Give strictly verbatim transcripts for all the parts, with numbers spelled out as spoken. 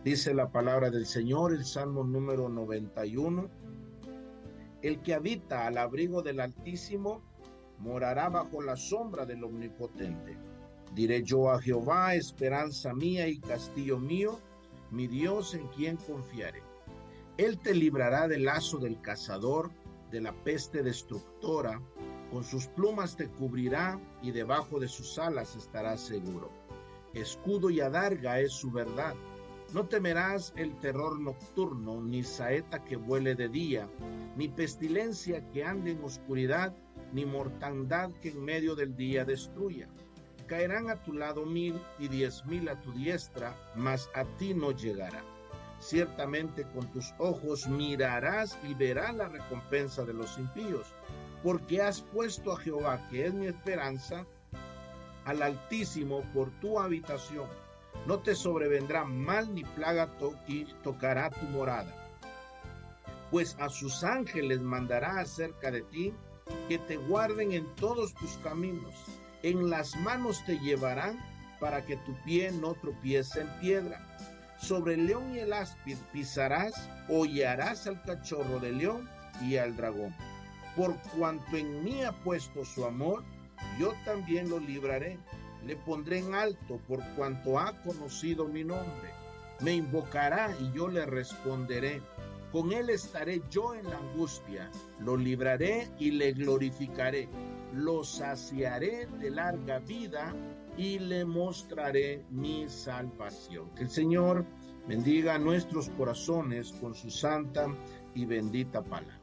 Dice la palabra del Señor, el Salmo número noventa y uno. El que habita al abrigo del Altísimo morará bajo la sombra del Omnipotente. Diré yo a Jehová, esperanza mía y castillo mío, mi Dios en quien confiaré. Él te librará del lazo del cazador, de la peste destructora. Con sus plumas te cubrirá y debajo de sus alas estarás seguro. Escudo y adarga es su verdad. No temerás el terror nocturno, ni saeta que vuele de día, ni pestilencia que ande en oscuridad, ni mortandad que en medio del día destruya. Caerán a tu lado mil y diez mil a tu diestra, mas a ti no llegará. Ciertamente con tus ojos mirarás y verás la recompensa de los impíos, porque has puesto a Jehová, que es mi esperanza, al Altísimo por tu habitación. No te sobrevendrá mal ni plaga to y tocará tu morada. Pues a sus ángeles mandará acerca de ti, que te guarden en todos tus caminos. En las manos te llevarán, para que tu pie no tropiece en piedra. Sobre el león y el áspid pisarás, hollarás al cachorro de león y al dragón. Por cuanto en mí ha puesto su amor, yo también lo libraré. Le pondré en alto por cuanto ha conocido mi nombre. Me invocará y yo le responderé. Con él estaré yo en la angustia. Lo libraré y le glorificaré. Lo saciaré de larga vida y le mostraré mi salvación. Que el Señor bendiga nuestros corazones con su santa y bendita palabra.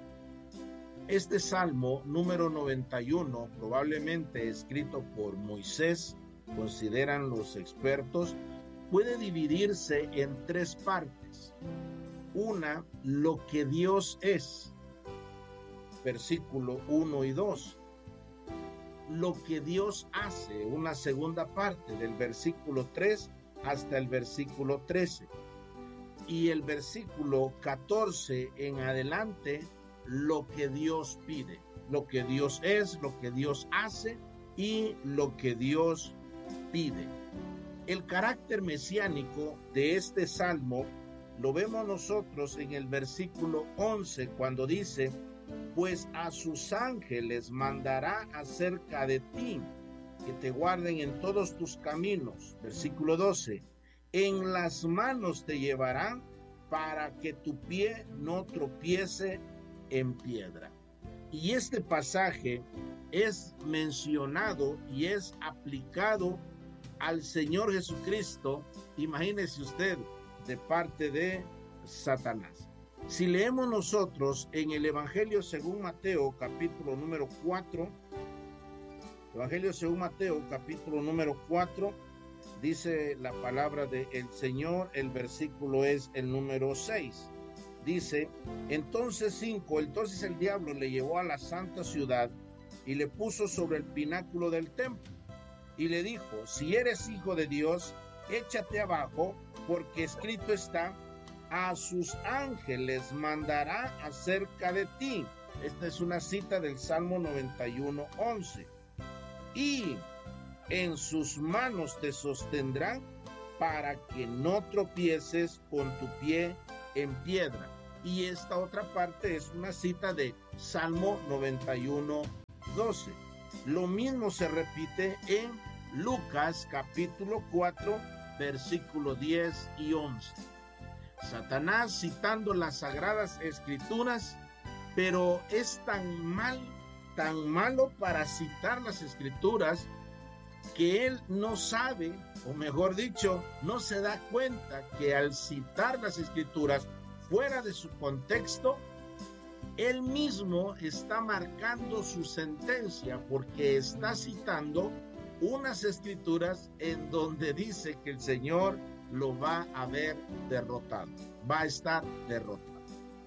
Este Salmo número noventa y uno, probablemente escrito por Moisés, consideran los expertos, puede dividirse en tres partes. Una, lo que Dios es, versículo uno y dos. Lo que Dios hace, una segunda parte, del versículo tres hasta el versículo trece. Y el versículo catorce en adelante, lo que Dios pide, lo que Dios es, lo que Dios hace y lo que Dios pide. El carácter mesiánico de este salmo lo vemos nosotros en el versículo once, cuando dice: pues a sus ángeles mandará acerca de ti, que te guarden en todos tus caminos. Versículo doce, en las manos te llevarán para que tu pie no tropiece en piedra. Y este pasaje es mencionado y es aplicado al Señor Jesucristo, imagínese usted, de parte de Satanás. Si leemos nosotros en el Evangelio según Mateo, capítulo número cuatro, Evangelio según Mateo, capítulo número cuatro, dice la palabra del Señor, el versículo es el número seis. Dice, entonces cinco, entonces el diablo le llevó a la santa ciudad y le puso sobre el pináculo del templo y le dijo, si eres hijo de Dios, échate abajo, porque escrito está, a sus ángeles mandará acerca de ti. Esta es una cita del Salmo noventa y uno, once. Y en sus manos te sostendrán para que no tropieces con tu pie en piedra. Y esta otra parte es una cita de Salmo noventa y uno, doce. Lo mismo se repite en Lucas capítulo cuatro, versículo diez y once. Satanás citando las sagradas escrituras, pero es tan mal, tan malo para citar las escrituras que él no sabe, o mejor dicho, no se da cuenta que al citar las escrituras fuera de su contexto, él mismo está marcando su sentencia, porque está citando unas escrituras en donde dice que el Señor lo va a ver derrotado, va a estar derrotado.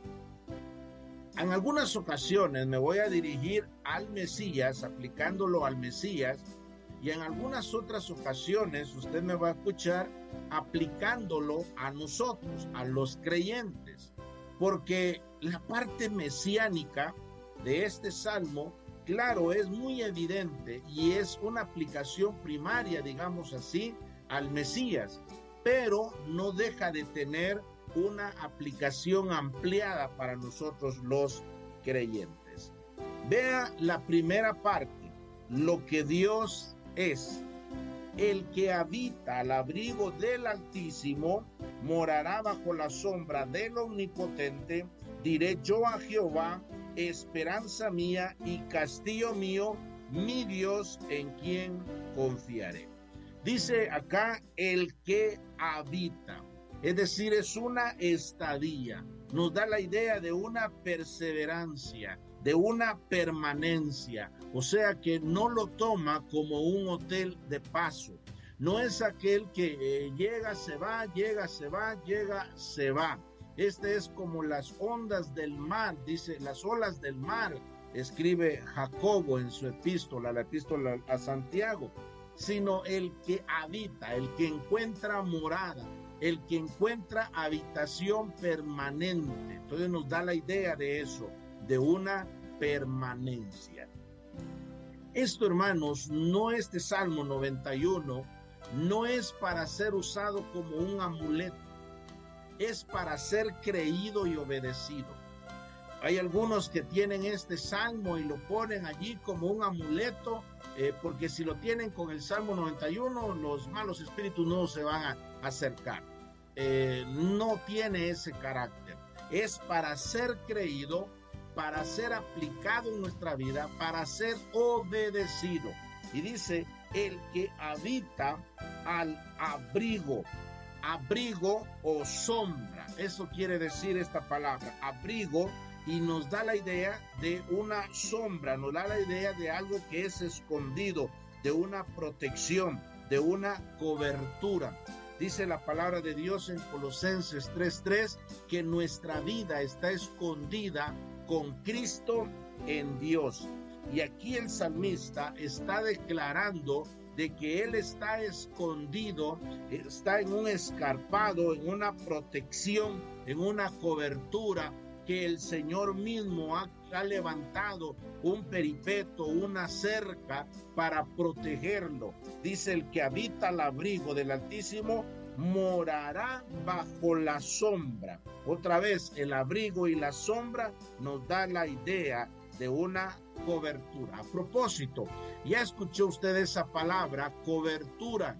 En algunas ocasiones me voy a dirigir al Mesías, aplicándolo al Mesías, y en algunas otras ocasiones usted me va a escuchar aplicándolo a nosotros, a los creyentes, porque la parte mesiánica de este salmo, claro, es muy evidente y es una aplicación primaria, digamos así, al Mesías. pero no deja de tener una aplicación ampliada para nosotros los creyentes. Vea la primera parte, lo que Dios es. El que habita al abrigo del Altísimo morará bajo la sombra del Omnipotente. Diré yo a Jehová, esperanza mía y castillo mío, mi Dios en quien confiaré. Dice acá el que habita, es decir, es una estadía. Nos da la idea de una perseverancia, de una permanencia. O sea que no lo toma como un hotel de paso. No es aquel que eh, llega, se va, llega, se va, llega, se va. Este es como las ondas del mar, dice, las olas del mar, escribe Jacobo en su epístola, la epístola a Santiago, sino el que habita, el que encuentra morada, el que encuentra habitación permanente. Entonces nos da la idea de eso, de una permanencia. Esto, hermanos, no este Salmo noventa y uno, no es para ser usado como un amuleto, es para ser creído y obedecido. Hay algunos que tienen este salmo y lo ponen allí como un amuleto, eh, porque si lo tienen con el Salmo noventa y uno, los malos espíritus no se van a acercar. Eh, no tiene ese carácter. Es para ser creído, para ser aplicado en nuestra vida, para ser obedecido. Y dice, el que habita al abrigo. Abrigo o sombra, eso quiere decir esta palabra, abrigo, y nos da la idea de una sombra, nos da la idea de algo que es escondido, de una protección, de una cobertura. Dice la palabra de Dios en Colosenses tres tres que nuestra vida está escondida con Cristo en Dios. Y aquí el salmista está declarando de que él está escondido, está en un escarpado, en una protección, en una cobertura que el Señor mismo ha, ha levantado un peripeto, una cerca para protegerlo. Dice, el que habita al abrigo del Altísimo morará bajo la sombra. Otra vez, el abrigo y la sombra nos da la idea de una cobertura. A propósito, ya escuchó usted esa palabra, cobertura,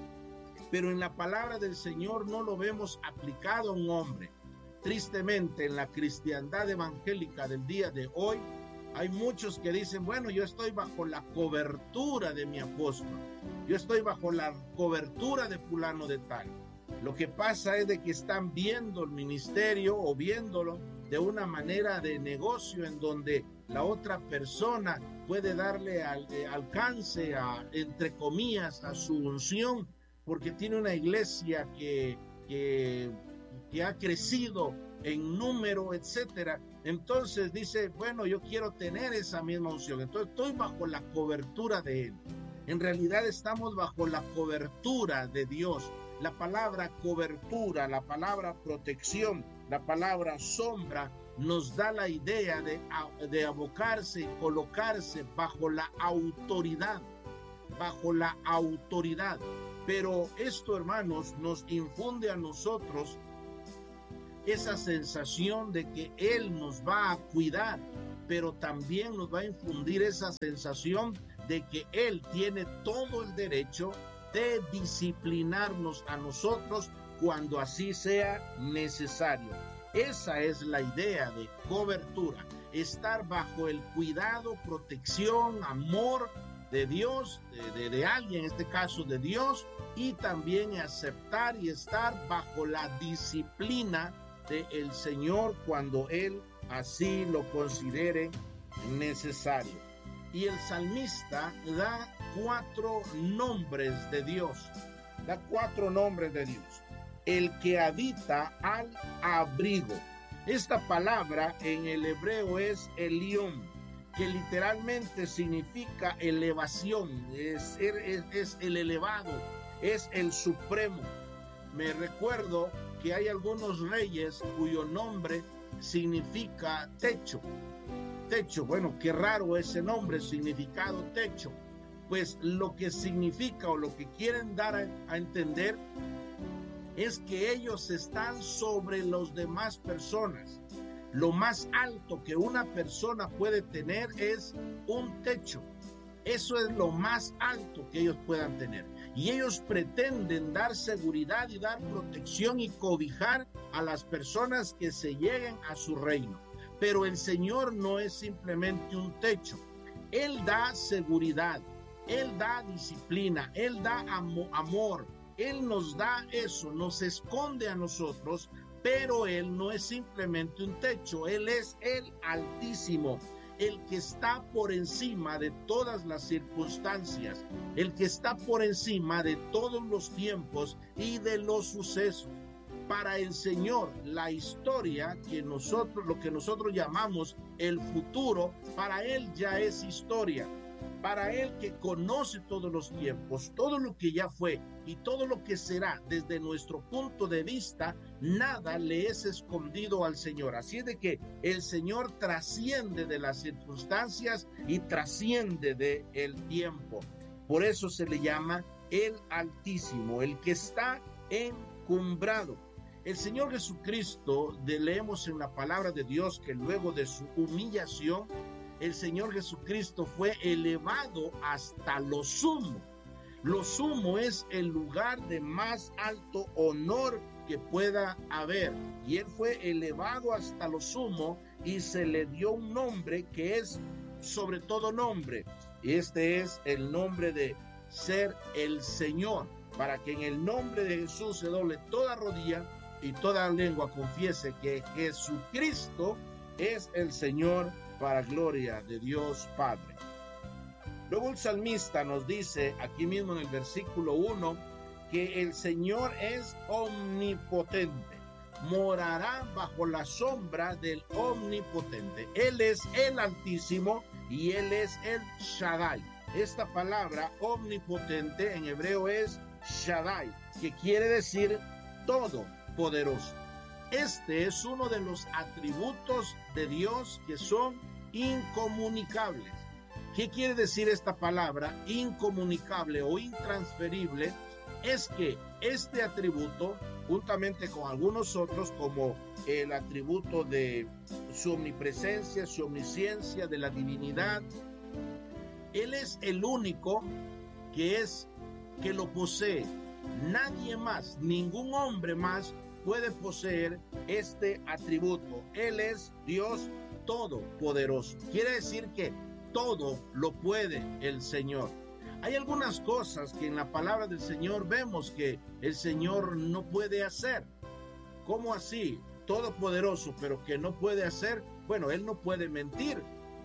pero en la palabra del Señor no lo vemos aplicado a un hombre. Tristemente, en la cristiandad evangélica del día de hoy, hay muchos que dicen, bueno, yo estoy bajo la cobertura de mi apóstol, yo estoy bajo la cobertura de fulano de tal. Lo que pasa es de que están viendo el ministerio o viéndolo de una manera de negocio en donde la otra persona puede darle al, eh, alcance, a, entre comillas, a su unción, porque tiene una iglesia que, que, que ha crecido en número, etcétera. Entonces dice, bueno, yo quiero tener esa misma unción, entonces estoy bajo la cobertura de él. En realidad estamos bajo la cobertura de Dios. La palabra cobertura, la palabra protección, la palabra sombra nos da la idea de, de abocarse y colocarse bajo la autoridad, bajo la autoridad. Pero esto, hermanos, nos infunde a nosotros esa sensación de que Él nos va a cuidar, pero también nos va a infundir esa sensación de que Él tiene todo el derecho de disciplinarnos a nosotros cuando así sea necesario. Esa es la idea de cobertura, estar bajo el cuidado, protección, amor de Dios, de, de, de alguien, en este caso de Dios, y también aceptar y estar bajo la disciplina del Señor cuando Él así lo considere necesario. Y el salmista da cuatro nombres de Dios, da cuatro nombres de Dios. El que habita al abrigo. Esta palabra en el hebreo es Elión, que literalmente significa elevación, es, es, es el elevado, es el supremo. Me recuerdo que hay algunos reyes cuyo nombre significa techo. Techo, bueno, qué raro ese nombre, significado techo. Pues lo que significa o lo que quieren dar a, a entender es que ellos están sobre las demás personas. Lo más alto que una persona puede tener es un techo. Eso es lo más alto que ellos puedan tener. Y ellos pretenden dar seguridad y dar protección y cobijar a las personas que se lleguen a su reino. Pero el Señor no es simplemente un techo. Él da seguridad, Él da disciplina, Él da amor. Él nos da eso, nos esconde a nosotros, pero Él no es simplemente un techo. Él es el Altísimo, el que está por encima de todas las circunstancias, el que está por encima de todos los tiempos y de los sucesos. Para el Señor, la historia, que nosotros, lo que nosotros llamamos el futuro, para Él ya es historia. Para Él, que conoce todos los tiempos, todo lo que ya fue y todo lo que será desde nuestro punto de vista, nada le es escondido al Señor. Así es de que el Señor trasciende de las circunstancias y trasciende del tiempo. Por eso se le llama el Altísimo, el que está encumbrado. El Señor Jesucristo, de, leemos en la palabra de Dios que luego de su humillación, el Señor Jesucristo fue elevado hasta lo sumo. Lo sumo es el lugar de más alto honor que pueda haber. Y Él fue elevado hasta lo sumo y se le dio un nombre que es sobre todo nombre. Y este es el nombre de ser el Señor, para que en el nombre de Jesús se doble toda rodilla y toda lengua confiese que Jesucristo es el Señor, para gloria de Dios Padre. Luego el salmista nos dice aquí mismo en el versículo uno que el Señor es omnipotente, morará bajo la sombra del omnipotente. Él es el Altísimo y Él es el Shaddai. Esta palabra omnipotente en hebreo es Shaddai, que quiere decir todopoderoso. Este es uno de los atributos de Dios que son incomunicables. ¿Qué quiere decir esta palabra? Incomunicable o intransferible. Es que este atributo, juntamente con algunos otros, como el atributo de su omnipresencia, su omnisciencia, de la divinidad, Él es el único que es, que lo posee. Nadie más, ningún hombre más puede poseer este atributo. Él es Dios todopoderoso. Quiere decir que todo lo puede el Señor. Hay algunas cosas que en la palabra del Señor vemos que el Señor no puede hacer. ¿Cómo así? Todopoderoso, pero que no puede hacer. Bueno, Él no puede mentir.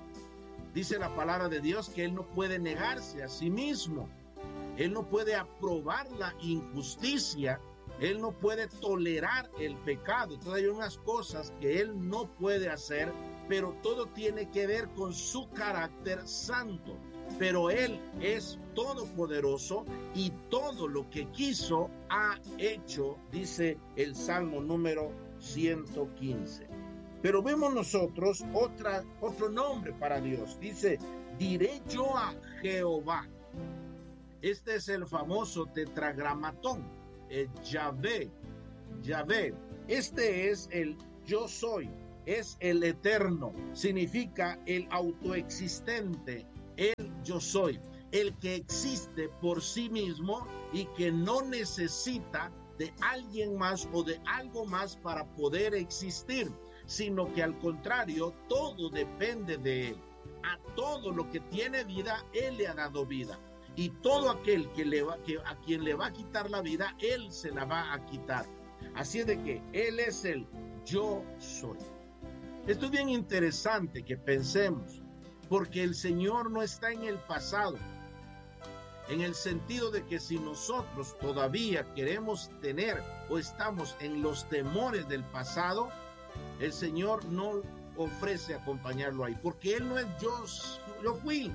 Dice la palabra de Dios que Él no puede negarse a sí mismo. Él no puede aprobar la injusticia. Él no puede tolerar el pecado. Entonces hay unas cosas que Él no puede hacer, pero todo tiene que ver con su carácter santo. Pero Él es todopoderoso y todo lo que quiso ha hecho, dice el Salmo número ciento quince. Pero vemos nosotros otra, otro nombre para Dios. Dice, diré yo a Jehová. Este es el famoso tetragramatón, el Yahvé, Yahvé. Este es el yo soy. Es el eterno, significa el autoexistente, el yo soy, el que existe por sí mismo y que no necesita de alguien más o de algo más para poder existir, sino que al contrario, todo depende de Él. A todo lo que tiene vida, Él le ha dado vida. Y todo aquel que le va, que a quien le va a quitar la vida, Él se la va a quitar. Así es de que Él es el yo soy. Esto es bien interesante que pensemos, porque el Señor no está en el pasado, en el sentido de que si nosotros todavía queremos tener o estamos en los temores del pasado, el Señor no ofrece acompañarlo ahí, porque Él no es yo, yo fui.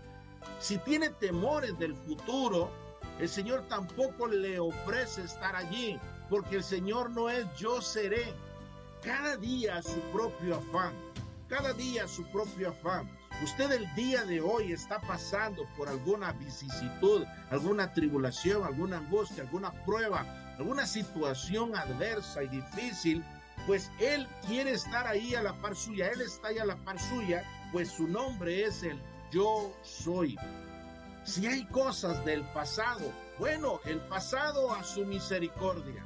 Si tiene temores del futuro, el Señor tampoco le ofrece estar allí, porque el Señor no es yo seré. Cada día su propio afán, cada día su propio afán. Usted el día de hoy está pasando por alguna vicisitud, alguna tribulación, alguna angustia, alguna prueba, alguna situación adversa y difícil, pues Él quiere estar ahí a la par suya. Él está ahí a la par suya, pues su nombre es el Yo Soy. Si hay cosas del pasado, bueno, el pasado a su misericordia,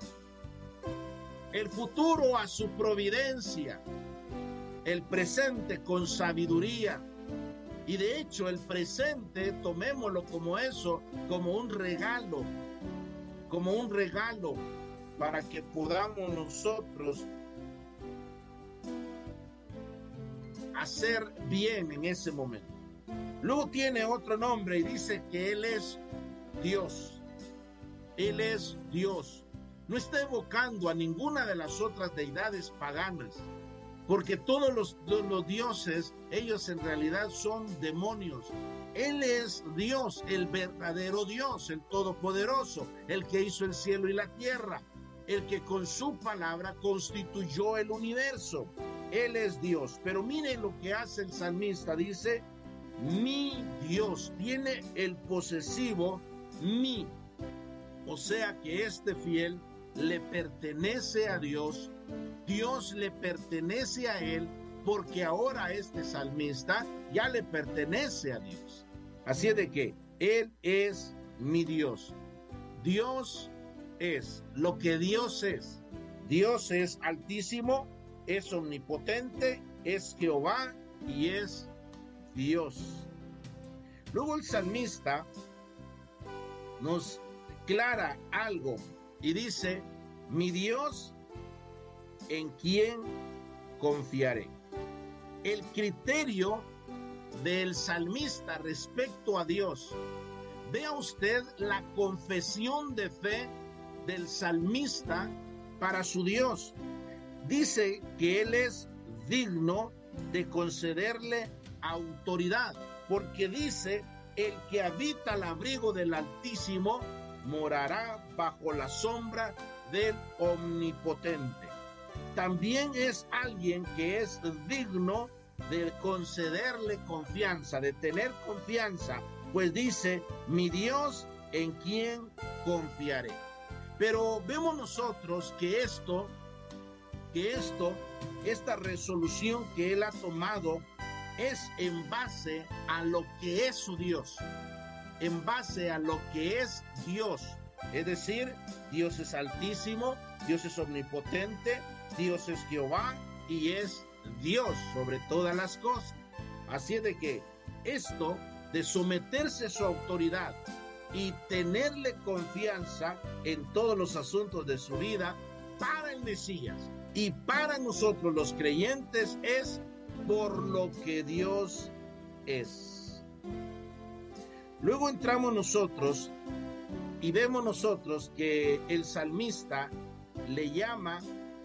el futuro a su providencia, el presente con sabiduría. Y de hecho el presente, tomémoslo como eso, como un regalo, como un regalo para que podamos nosotros hacer bien en ese momento. Luego tiene otro nombre y dice que Él es Dios. Él es Dios. No está evocando a ninguna de las otras deidades paganas, porque todos los, los dioses, ellos en realidad son demonios. Él es Dios, el verdadero Dios, el todopoderoso, el que hizo el cielo y la tierra, el que con su palabra constituyó el universo. Él es Dios. Pero miren lo que hace el salmista, dice, mi Dios, tiene el posesivo mi, o sea que este fiel le pertenece a Dios, Dios le pertenece a él, porque ahora este salmista ya le pertenece a Dios. Así es de que Él es mi Dios. Dios es lo que Dios es. Dios es altísimo, es omnipotente, es Jehová y es Dios. Luego el salmista nos aclara algo y dice, mi Dios, ¿en quién confiaré? El criterio del salmista respecto a Dios. Vea usted la confesión de fe del salmista para su Dios. Dice que Él es digno de concederle autoridad, porque dice, el que habita al abrigo del Altísimo morará bajo la sombra del Omnipotente. También es alguien que es digno de concederle confianza, de tener confianza, pues dice, mi Dios, en quien confiaré. Pero vemos nosotros que esto, que esto, esta resolución que él ha tomado es en base a lo que es su Dios, en base a lo que es Dios. Es decir, Dios es altísimo, Dios es omnipotente, Dios es Jehová y es Dios sobre todas las cosas. Así es de que esto de someterse a su autoridad y tenerle confianza en todos los asuntos de su vida para el Mesías y para nosotros los creyentes es por lo que Dios es. Luego entramos nosotros y vemos nosotros que el salmista le llama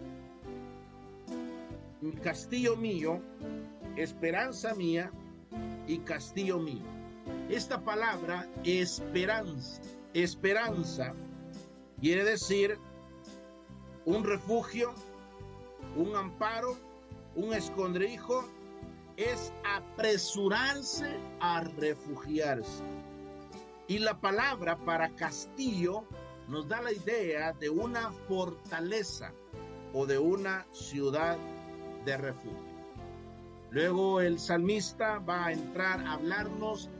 castillo mío, esperanza mía y castillo mío. Esta palabra esperanza, esperanza quiere decir un refugio, un amparo, un escondrijo, es apresurarse a refugiarse. Y la palabra para castillo nos da la idea de una fortaleza o de una ciudad de refugio. Luego el salmista va a entrar a hablarnos